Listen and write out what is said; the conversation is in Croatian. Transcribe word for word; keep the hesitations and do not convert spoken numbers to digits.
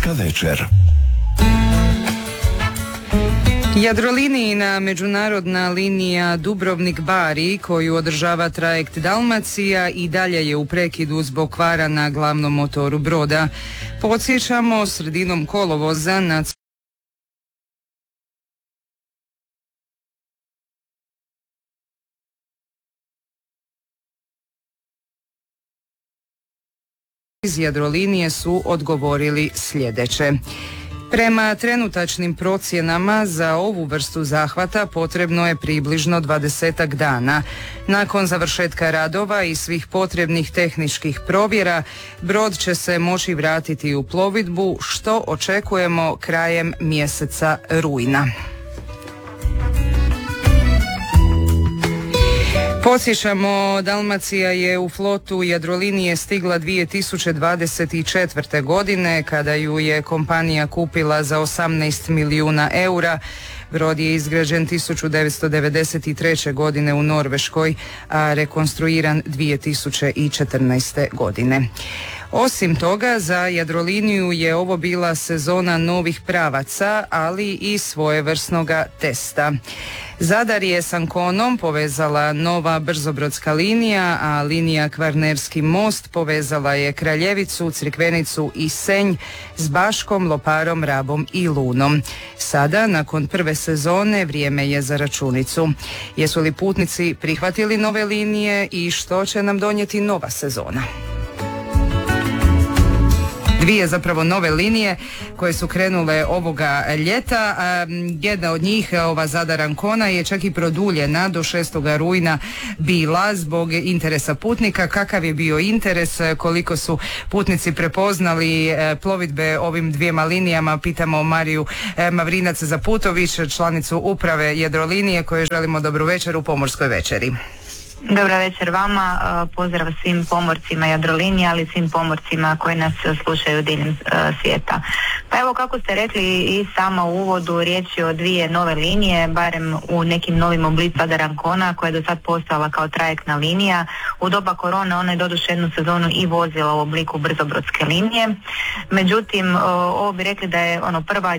Pomorska večer. Jadrolinijina međunarodna linija Dubrovnik-Bari koju održava trajekt Dalmacija i dalje je u prekidu zbog kvara na glavnom motoru broda. Podsjećamo, sredinom kolovoza na iz Jadrolinije su odgovorili sljedeće. Prema trenutačnim procjenama za ovu vrstu zahvata potrebno je približno dvadesetak dana. Nakon završetka radova i svih potrebnih tehničkih provjera, brod će se moći vratiti u plovidbu, što očekujemo krajem mjeseca rujna. Podsjećamo, Dalmacija je u flotu Jadrolinije stigla dvije tisuće dvadeset četvrte. godine kada ju je kompanija kupila za osamnaest milijuna eura. Brod je izgrađen tisuću devetsto devedeset treće. godine u Norveškoj, a rekonstruiran dvije tisuće četrnaeste. godine. Osim toga, za Jadroliniju je ovo bila sezona novih pravaca, ali i svojevrsnoga testa. Zadar je s Anconom povezala nova brzobrodska linija, a linija Kvarnerski most povezala je Kraljevicu, Crikvenicu i Senj s Baškom, Loparom, Rabom i Lunom. Sada, nakon prve sezone, vrijeme je za računicu. Jesu li putnici prihvatili nove linije i što će nam donijeti nova sezona? Dvije zapravo nove linije koje su krenule ovoga ljeta. Jedna od njih, ova Zadar Ancona, je čak i produljena do šestoga rujna bila zbog interesa putnika. Kakav je bio interes, koliko su putnici prepoznali plovidbe ovim dvijema linijama, pitamo Mariju Mavrinac Zaputović, članicu uprave Jadrolinije, koje želimo dobru večer u Pomorskoj večeri. Dobra večer vama, pozdrav svim pomorcima Jadrolinije, ali svim pomorcima koji nas slušaju diljem svijeta. Pa evo, kako ste rekli i sama u uvodu, riječ je o dvije nove linije, barem u nekim novim oblicu Zadar Ancona, koja je do sad postojala kao trajektna linija. U doba korone ona je doduše jednu sezonu i vozila u obliku brzobrodske linije. Međutim, ovo bi rekli da je ono prva